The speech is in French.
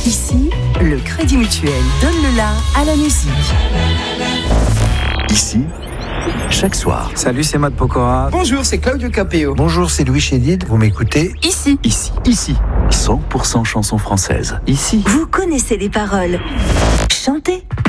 Ici, le Crédit Mutuel donne le la à la musique. Ici, chaque soir. Salut, c'est Matt Pokora. Bonjour, c'est Claudio Capéo. Bonjour, c'est Louis Chédid. Vous m'écoutez ? Ici. Ici. Ici. 100% chansons françaises. Ici. Vous connaissez les paroles. Chantez.